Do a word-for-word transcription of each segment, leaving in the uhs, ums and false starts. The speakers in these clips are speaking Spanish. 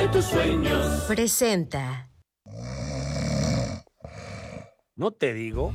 de tus sueños. Presenta. ¿No te digo?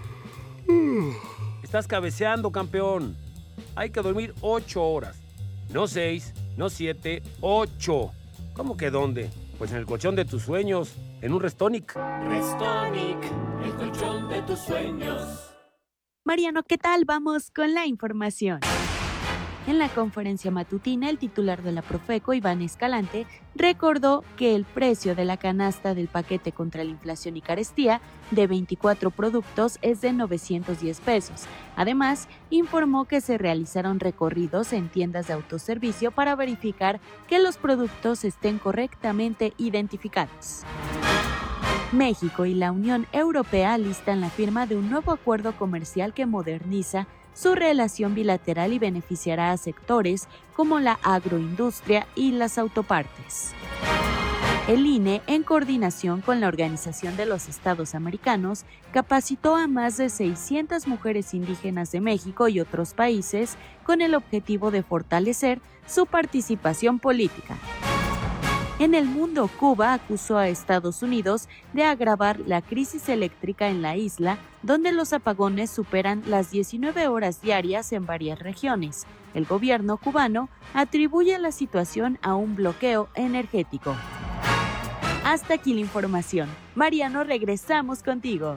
Estás cabeceando, campeón. Hay que dormir ocho horas. No seis, no siete, ocho. ¿Cómo que dónde? Pues en el colchón de tus sueños, en un Restonic. Restonic, el colchón de tus sueños. Mariano, ¿qué tal? Vamos con la información. En la conferencia matutina, el titular de la Profeco, Iván Escalante, recordó que el precio de la canasta del paquete contra la inflación y carestía de veinticuatro productos es de novecientos diez pesos. Además, informó que se realizaron recorridos en tiendas de autoservicio para verificar que los productos estén correctamente identificados. México y la Unión Europea alistan la firma de un nuevo acuerdo comercial que moderniza su relación bilateral y beneficiará a sectores como la agroindustria y las autopartes. El I N E, en coordinación con la Organización de los Estados Americanos, capacitó a más de seiscientas mujeres indígenas de México y otros países con el objetivo de fortalecer su participación política. En el mundo, Cuba acusó a Estados Unidos de agravar la crisis eléctrica en la isla, donde los apagones superan las diecinueve horas diarias en varias regiones. El gobierno cubano atribuye la situación a un bloqueo energético. Hasta aquí la información. Mariano, regresamos contigo.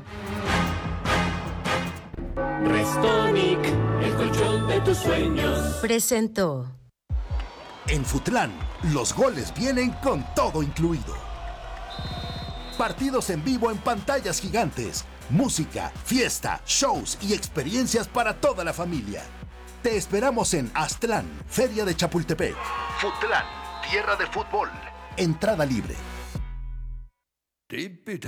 Restonic, el colchón de tus sueños. Presentó. En Futlán, los goles vienen con todo incluido. Partidos en vivo en pantallas gigantes, música, fiesta, shows y experiencias para toda la familia. Te esperamos en Aztlán, Feria de Chapultepec. Futlán, tierra de fútbol. Entrada libre.